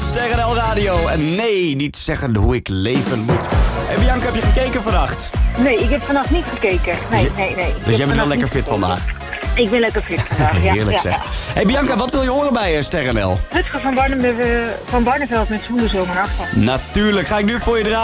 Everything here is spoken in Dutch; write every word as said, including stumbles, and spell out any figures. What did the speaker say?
Ster N L Radio. En nee, niet zeggen hoe ik leven moet. Hey Bianca, heb je gekeken vannacht? Nee, ik heb vannacht niet gekeken. Nee, Dus je- nee, nee. Ik Dus heb jij bent wel lekker vannacht fit niet vandaag. gekeken. Ik ben lekker fit vandaag, ja. Heerlijk ja, zeg. ja. Hey Bianca, wat wil je horen bij eh, Ster N L? Rutger van, Barne, van Barneveld met Zwoele Zomernachten. Natuurlijk, ga ik nu voor je draaien.